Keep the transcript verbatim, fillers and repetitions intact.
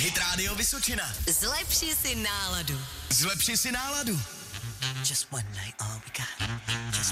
Hit Radio Vysočina. Zlepši si náladu. Zlepši si náladu. Just one night, all we got. Just